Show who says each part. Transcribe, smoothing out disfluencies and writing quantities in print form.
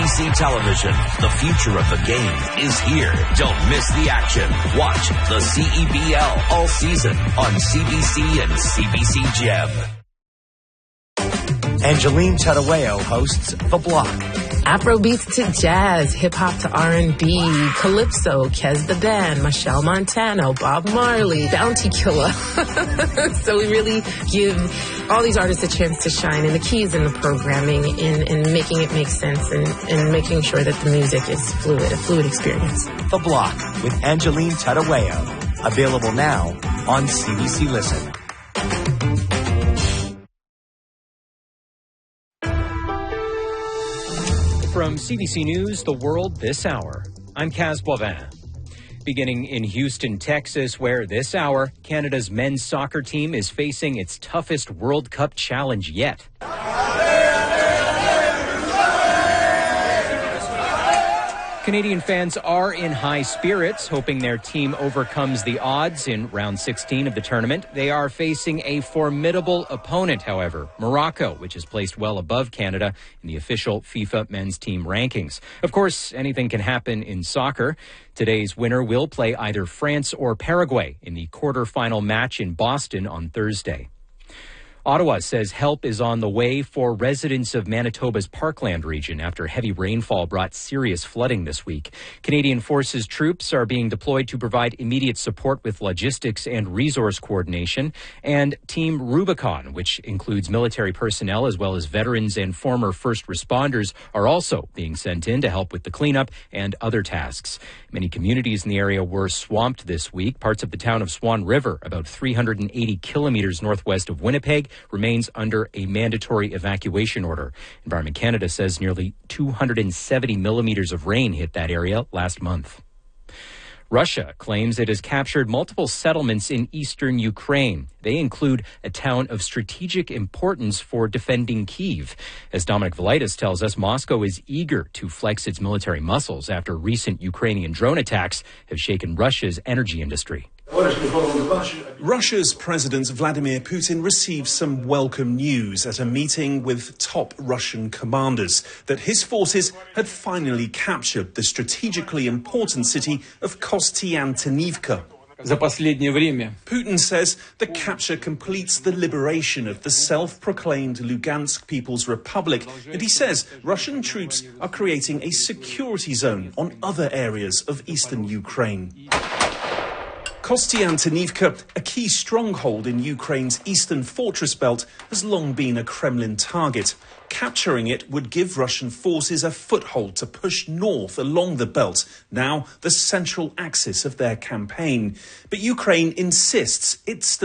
Speaker 1: CBC Television. The future of the game is here. Don't miss the action. Watch the CEBL all season on CBC and CBC Gem.
Speaker 2: Angeline Tadaweo hosts The Block.
Speaker 3: Afrobeats to jazz, hip-hop to R&B, Calypso, Kez the Band, Michelle Montano, Bob Marley, Bounty Killer. So we really give all these artists a chance to shine, and the key is in the programming, in making it make sense, and making sure that the music is fluid, a fluid experience.
Speaker 2: The Block with Angeline Tadaweo. Available now on CBC Listen.
Speaker 4: From CBC News, The World This Hour, I'm Kaz Boivin. Beginning in Houston, Texas, where this hour, Canada's men's soccer team is facing its toughest World Cup challenge yet. Canadian fans are in high spirits, hoping their team overcomes the odds in round 16 of the tournament. They are facing a formidable opponent, however, Morocco, which is placed well above Canada in the official FIFA men's team rankings. Of course, anything can happen in soccer. Today's winner will play either France or Paraguay in the quarterfinal match in Boston on Thursday. Ottawa says help is on the way for residents of Manitoba's Parkland region after heavy rainfall brought serious flooding this week. Canadian Forces troops are being deployed to provide immediate support with logistics and resource coordination. And Team Rubicon, which includes military personnel as well as veterans and former first responders, are also being sent in to help with the cleanup and other tasks. Many communities in the area were swamped this week. Parts of the town of Swan River, about 380 kilometers northwest of Winnipeg, remains under a mandatory evacuation order. Environment Canada says nearly 270 millimeters of rain hit that area last month. Russia claims it has captured multiple settlements in eastern Ukraine. They include a town of strategic importance for defending Kyiv. As Dominic Velitis tells us, Moscow is eager to flex its military muscles after recent Ukrainian drone attacks have shaken Russia's energy industry.
Speaker 5: Russia's President Vladimir Putin received some welcome news at a meeting with top Russian commanders that his forces had finally captured the strategically important city of Kostiantynivka. Putin says the capture completes the liberation of the self-proclaimed Lugansk People's Republic, and he says Russian troops are creating a security zone on other areas of eastern Ukraine. Kostiantynivka, a key stronghold in Ukraine's eastern fortress belt, has long been a Kremlin target. Capturing it would give Russian forces a foothold to push north along the belt, now the central axis of their campaign. But Ukraine insists it's